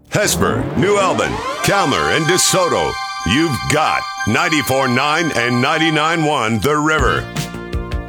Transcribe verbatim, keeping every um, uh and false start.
Hesper, New Albin, Calmer, and DeSoto. You've got ninety-four point nine and ninety-nine point one The River.